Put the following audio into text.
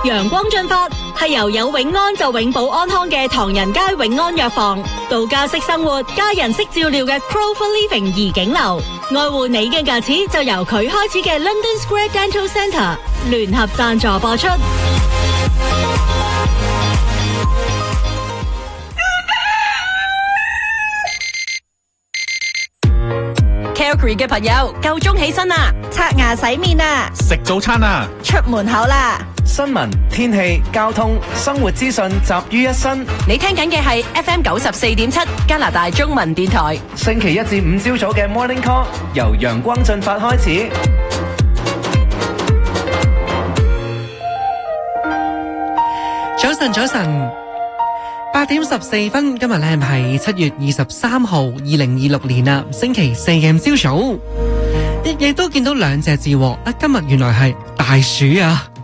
陽光進發係由有永安就永保安康嘅唐人街永安藥房，度假式生活家人式照料嘅 Clover Living 怡景樓，愛護你嘅牙齒就由佢開始嘅 London Square Dental Centre 聯合贊助播出。 Calgary 嘅朋友夠鐘起身啦， 刷牙洗面啦， 食早餐啦， 出門口啦。 新聞、天氣、交通、生活資訊集於一身。 你聽緊嘅係 FM 94.7加拿大中文電台。 星期一至五朝早嘅 Morning Call 由陽光進發開始。 早晨，8點14分，今日咧係7月23號，2026年啦，星期四嘅朝早，亦都見到兩隻字喎，今日原來係大暑啊！